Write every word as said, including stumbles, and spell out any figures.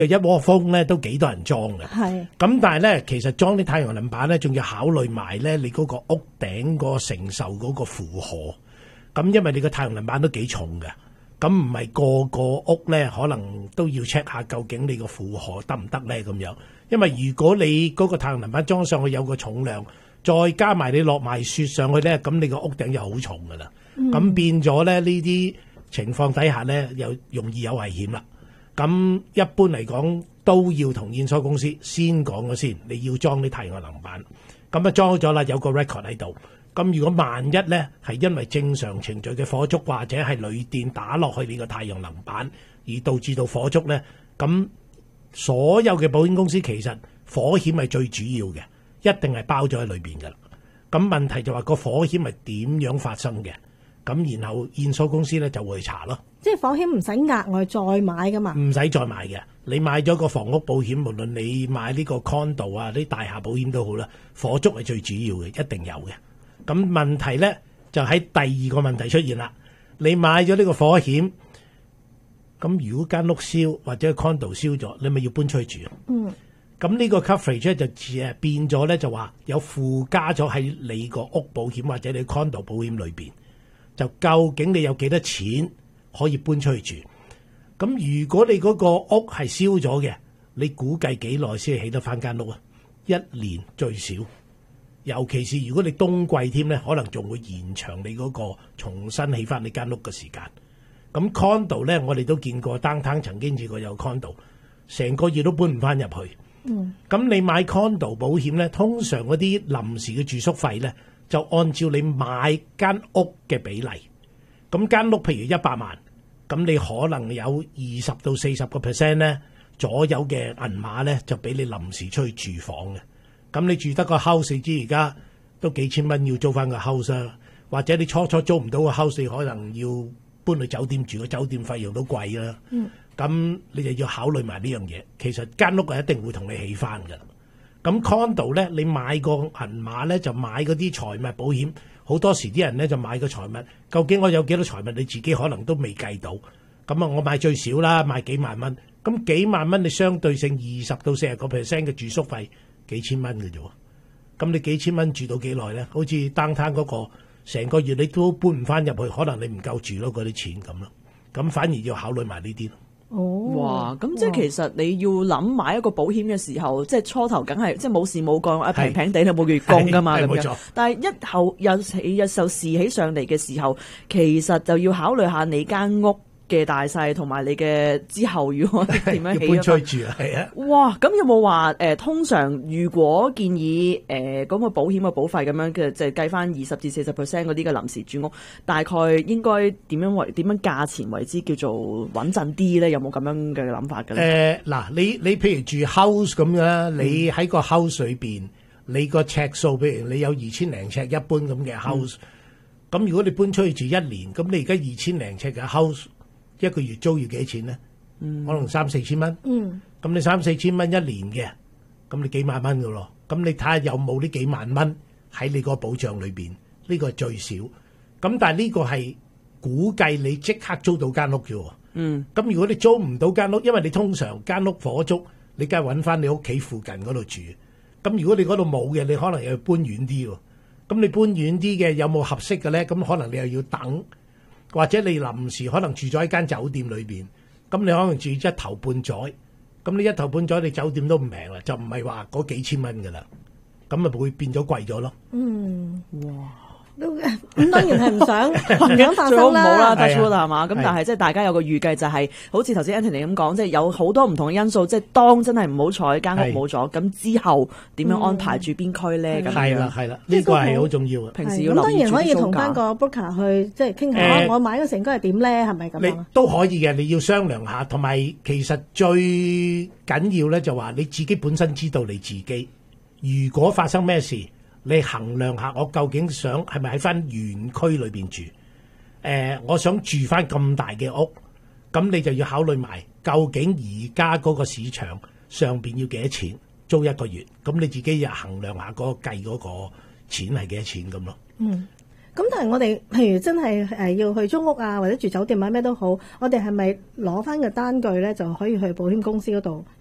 一窩蜂咧都幾多人裝嘅。 係。 咁但係咧，其實裝啲太陽能板咧，仲要考慮埋咧你嗰個屋頂個承受嗰個負荷。咁因為你個太陽能板都幾重嘅，咁唔係個個屋咧可能都要 check 下究竟你個負荷得唔得咧咁樣。因為如果你嗰個太陽能板裝上去有個重量，再加埋你落埋雪上去咧，咁你個屋頂就好重噶啦。咁、嗯、變咗咧呢啲情況底下咧，又容易有危險啦。咁一般嚟講都要同驗收公司先講咗先，你要裝啲太陽能板。咁啊裝咗啦，有個 record 喺度。咁如果萬一咧係因為正常程序嘅火燭或者係鋁電打落去你個太陽能板而導致到火燭咧，咁所有嘅保險公司其實火險係最主要嘅，一定係包咗喺裏邊㗎啦。咁問題就話個火險係點樣發生嘅？咁然後驗收公司咧就會去查咯。 即係火險唔使額外再買噶嘛？唔使再買嘅，你買咗個房屋保險，無論你買呢個 condo 啊、啲大廈保險都好啦，火燭係最主要嘅，一定有嘅。咁問題咧就喺第二個問題出現啦。你買咗呢個火險。咁如果間屋燒或者 condo 燒咗，你咪要搬出去住。嗯。咁呢個 coverage 咧就誒變咗咧，就話有附加咗喺你個屋保險或者你 condo 保險裏邊，就究竟你有幾多錢可以搬出去住？咁如果你嗰個屋係燒咗嘅，你估計幾耐先起得翻間屋啊？一年最少。尤其是如果你冬季添咧，可能仲會延長你嗰個重新起翻你間屋嘅時間。咁 condo 咧，我哋都見過 downtown 曾經試過有 condo， 成個月都搬唔翻入去。嗯。咁你買 condo 保險咧，通常嗰啲臨時嘅住宿費咧，就按照你買間屋嘅比例。咁間屋譬如一百萬，咁你可能有二十到四十個 percent 咧左右嘅銀碼咧，就俾你臨時出去住房嘅。咁你住得個 house，你知而家都幾千蚊要租翻個 house 啊，或者你初初租唔到個 house，可能要搬去酒店住，個酒店費用都貴啦。嗯，咁你就要考慮埋呢樣嘢。其實間屋係一定會同你起翻㗎。咁 condo 咧，你買個銀碼咧就買嗰啲財物保險，好多時啲人咧就買個財物，究竟我有幾多財物，你自己可能都未計到。咁啊，我買最少啦，買幾萬蚊。咁幾萬蚊你相對性二十到四十個 percent 嘅住宿費，幾千蚊嘅啫喎。咁你幾千蚊住到幾耐咧？好似 downtown 嗰個。成個月你都搬唔翻入去，可能你唔夠住咯，嗰啲錢咁咯，咁反而要考慮埋呢啲咯。 哦，哇！咁即係其實你要諗買一個保險嘅時候，即係初頭梗係即係冇事冇幹啊，平平地你冇月供噶嘛咁樣。但係一後有起有受事起上嚟嘅時候，其實就要考慮下你間屋嘅大細同埋你嘅之後如果點樣起要搬出去住啊？係啊！ 哇！咁有冇話誒？通常如果建議誒嗰、呃那個保險嘅保費咁樣嘅，就係計翻二十至四十 percent 嗰啲嘅臨時住屋，大概應該點樣為點樣價錢為之叫做穩陣啲咧？有冇咁樣嘅諗法嘅咧？ 誒嗱、呃，你你譬如住 house 咁樣，你喺個 house 裏邊，你個尺數譬如你有二千零尺一般咁嘅 house，咁、嗯、如果你搬出去住一年，咁你而家二千零尺嘅 house。一個月租要幾錢咧？嗯，可能三四千蚊。嗯，咁你三四千蚊一年嘅，咁你幾萬蚊噶咯？咁你睇下有冇呢幾萬蚊喺你個保障裏邊？呢個係最少。咁但係呢個係估計你即刻租到間屋嘅喎。嗯，咁如果你租唔到間屋，因為你通常間屋火燭，你梗係揾翻你屋企附近嗰度住。咁如果你嗰度冇嘅，你可能又要搬遠啲喎。咁你搬遠啲嘅有冇合適嘅咧？咁可能你又要等。或者你臨時可能住咗喺間酒店裏邊，咁你可能住一頭半載，咁你一頭半載你酒店都唔平啦，就唔係話嗰幾千蚊噶啦，咁咪會變咗貴咗咯。嗯，哇！ 都咁當然係唔想咁樣發生啦， 最好唔好啦 touch wood 係嘛？咁但係即係大家有個預計就係、是，好似頭先 Anthony 咁講，即係有好多唔同嘅因素，即係當真係唔好彩間屋冇咗，咁之後點樣安排住邊區咧？咁係啦係啦，呢個係好重要嘅。 平時要留意住租價。咁當然可以同翻個 broker 去即係傾下，呃、我買嗰成應該係點咧？係咪咁樣？ 你都可以嘅，你要商量下，同埋其實最緊要咧就話你自己本身知道你自己，如果發生咩事。你衡量下，我究竟想係咪喺翻園區裏邊住？誒、呃，我想住翻咁大嘅屋，咁你就要考慮埋究竟而家嗰個市場上邊要幾多錢租一個月？咁你自己又衡量下嗰個計嗰個錢係幾多錢咁咯。 嗯， 咁但係我哋譬如真係誒要去租屋啊，或者住酒店啊咩都好，我哋係咪攞翻個單據咧就可以去保險公司嗰度